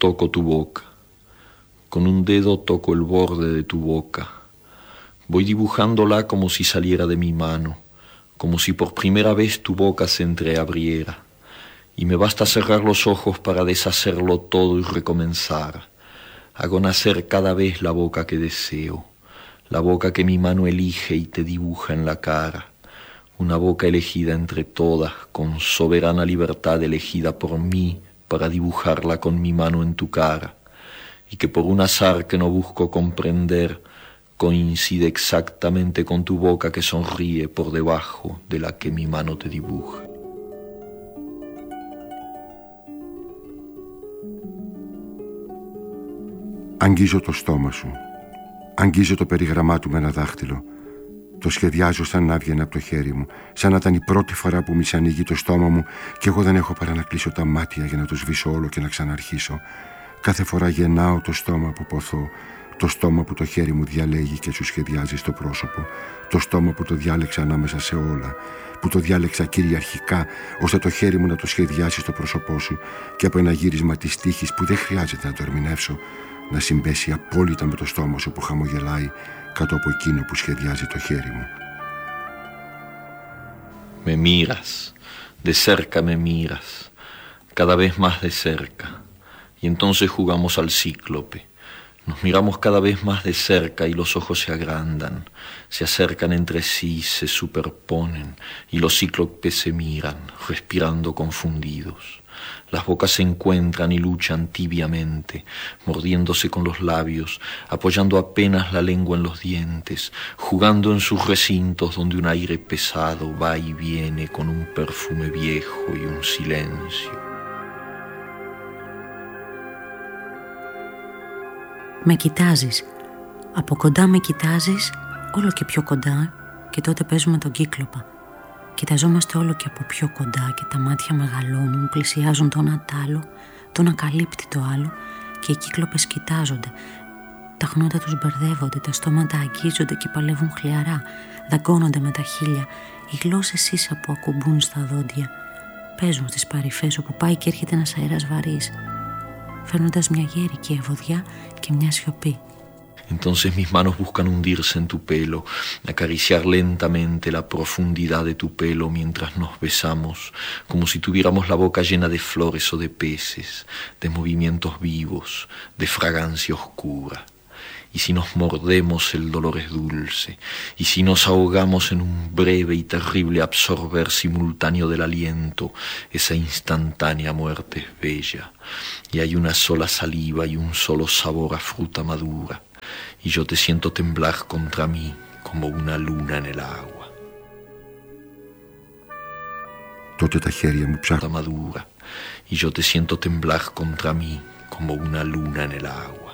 toco tu boca. Con un dedo toco el borde de tu boca. Voy dibujándola como si saliera de mi mano, como si por primera vez tu boca se entreabriera. Y me basta cerrar los ojos para deshacerlo todo y recomenzar. Hago nacer cada vez la boca que deseo, la boca que mi mano elige y te dibuja en la cara. Una boca elegida entre todas, con soberana libertad elegida por mí para dibujarla con mi mano en tu cara, y que por un azar que no busco comprender, coincide exactamente con tu boca que sonríe por debajo de la que mi mano te dibuja. Αγγίζω το στόμα σου. Αγγίζω το περίγραμμά του με ένα δάχτυλο. Το σχεδιάζω σαν να έβγαινε από το χέρι μου, σαν να ήταν η πρώτη φορά που μη ανοίγει το στόμα μου και εγώ δεν έχω παρά να κλείσω τα μάτια για να το σβήσω όλο και να ξαναρχίσω. Κάθε φορά γεννάω το στόμα που ποθώ, το στόμα που το χέρι μου διαλέγει και σου σχεδιάζει στο πρόσωπο, το στόμα που το διάλεξα ανάμεσα σε όλα, που το διάλεξα κυριαρχικά ώστε το χέρι μου να το σχεδιάσει στο πρόσωπό σου και από ένα γύρισμα της τύχης που δεν χρειάζεται να το ερμηνεύσω, να συμπέσει απόλυτα με το στόμα σου που χαμογελάει κάτω από εκείνο που σχεδιάζει το χέρι μου. Me miras, de cerca me miras, cada vez más de cerca, y entonces jugamos al cíclope. Nos miramos cada vez más de cerca y los ojos se agrandan, se acercan entre sí, se superponen, y los cíclopes se miran, respirando confundidos. Las bocas se encuentran y luchan tibiamente, mordiéndose con los labios, apoyando apenas la lengua en los dientes, jugando en sus recintos donde un aire pesado va y viene con un perfume viejo y un silencio. Με κοιτάζεις. Από κοντά με κοιτάζεις, όλο και πιο κοντά, και τότε παίζουμε τον κύκλοπα. Κοιταζόμαστε όλο και από πιο κοντά και τα μάτια μεγαλώνουν, πλησιάζουν το ένα τ' άλλο, το ένα καλύπτει το άλλο και οι κύκλοπες κοιτάζονται. Τα χνότα τους μπερδεύονται, τα στόματα αγγίζονται και παλεύουν χλιαρά, δαγκώνονται με τα χείλια, οι γλώσσες ίσα που ακουμπούν στα δόντια. Παίζουν στις παρυφές όπου πάει και έρχεται ένας αέρας βαρύς, φέρνοντας μια γέρικη ευωδιά και μια σιωπή. Entonces mis manos buscan hundirse en tu pelo, acariciar lentamente la profundidad de tu pelo mientras nos besamos, como si tuviéramos la boca llena de flores o de peces, de movimientos vivos, de fragancia oscura. Y si nos mordemos el dolor es dulce, y si nos ahogamos en un breve y terrible absorber simultáneo del aliento, esa instantánea muerte es bella, y hay una sola saliva y un solo sabor a fruta madura. Y yo te siento temblar contra mí como una luna en el agua. Τότε τα χέρια μου ψάχνουν madura. Y yo te siento temblar contra mí como una luna en el agua.